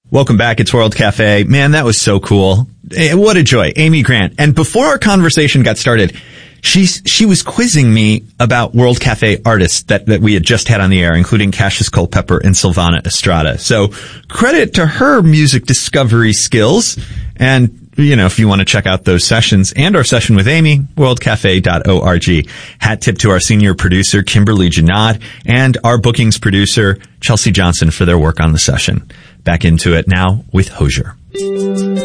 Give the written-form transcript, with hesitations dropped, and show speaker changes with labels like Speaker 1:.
Speaker 1: Welcome back. It's World Cafe. Man, that was so cool. What a joy. Amy Grant. And before our conversation got started, she was quizzing me about World Cafe artists that we had just had on the air, including Cassius Culpepper and Sylvana Estrada. So credit to her music discovery skills. And, if you want to check out those sessions and our session with Amy, worldcafe.org. Hat tip to our senior producer, Kimberly Janot, and our bookings producer, Chelsea Johnson, for their work on the session. Back into it now with Hozier.